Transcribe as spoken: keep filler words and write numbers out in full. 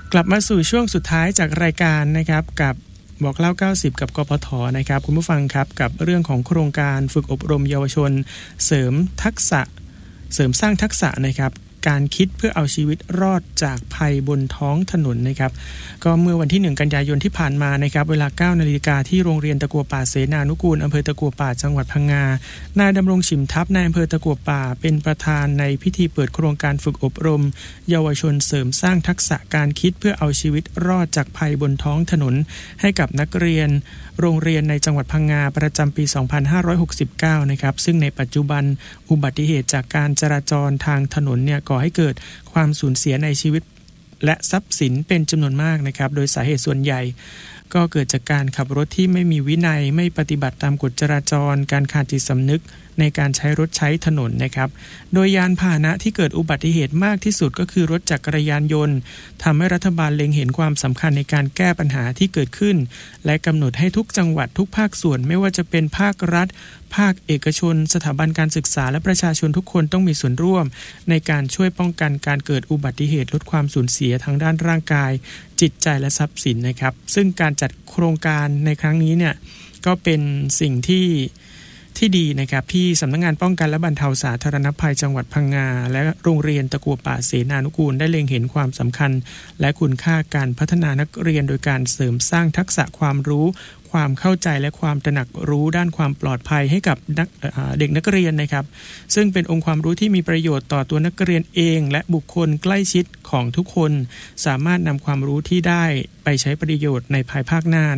กลับมาสู่ช่วงสุดท้ายจากรายการนะครับกับบอกเล่าเก้าสิบกับกปทนะครับคุณผู้ฟังครับกับเรื่องของโครงการฝึกอบรมเยาวชนเสริมทักษะเสริมสร้างทักษะนะครับการคิดเพื่อเอาชีวิตรอดจากภัยบนท้องถนนนะครับก็เมื่อวันที่หนึ่งกันยายนที่ผ่านมานะครับเวลา เก้านาฬิกา นที่โรงเรียนตะกัวป่าเสนานุกูลอำเภอตะกัวป่าจังหวัดพังงานายดำรงฉิมทัพนายอำเภอตะกัวป่าเป็นประธานในพิธีเปิดโครงการฝึกอบรมเยาวชนเสริมสร้างทักษะการคิดเพื่อเอาชีวิตรอดจากภัยบนท้องถนนให้กับนักเรียนโรงเรียนในจังหวัดพังงาประจำปี สองพันห้าร้อยหกสิบเก้า นะครับซึ่งในปัจจุบันอุบัติเหตุจากการจราจรทางถนนเนี่ยก่อให้เกิดความสูญเสียในชีวิตและทรัพย์สินเป็นจำนวนมากนะครับโดยสาเหตุส่วนใหญ่ก็เกิดจากการขับรถที่ไม่มีวินัยไม่ปฏิบัติตามกฎจราจรการขาดจิตสำนึกในการใช้รถใช้ถนนนะครับโดยยานพาหนะที่เกิดอุบัติเหตุมากที่สุดก็คือรถจักรยานยนต์ทำให้รัฐบาลเล็งเห็นความสำคัญในการแก้ปัญหาที่เกิดขึ้นและกำหนดให้ทุกจังหวัดทุกภาคส่วนไม่ว่าจะเป็นภาครัฐภาคเอกชนสถาบันการศึกษาและประชาชนทุกคนต้องมีส่วนร่วมในการช่วยป้องกันการเกิดอุบัติเหตุลดความสูญเสียทางด้านร่างกายจิตใจและทรัพย์สินนะครับซึ่งการจัดโครงการในครั้งนี้เนี่ยก็เป็นสิ่งที่ที่ดีนะครับที่สำนักงานป้องกันและบรรเทาสาธารณภัยจังหวัดพังงาและโรงเรียนตะกัวป่าเสนานุกูลได้เล็งเห็นความสำคัญและคุณค่าการพัฒนานักเรียนโดยการเสริมสร้างทักษะความรู้ความเข้าใจและความตระหนักรู้ด้านความปลอดภัยให้กับนักเด็กนักเรียนนะครับซึ่งเป็นองค์ความรู้ที่มีประโยชน์ต่อตัวนักเรียนเองและบุคคลใกล้ชิดของทุกคนสามารถนำความรู้ที่ได้ไปใช้ประโยชน์ในภายภาคหน้า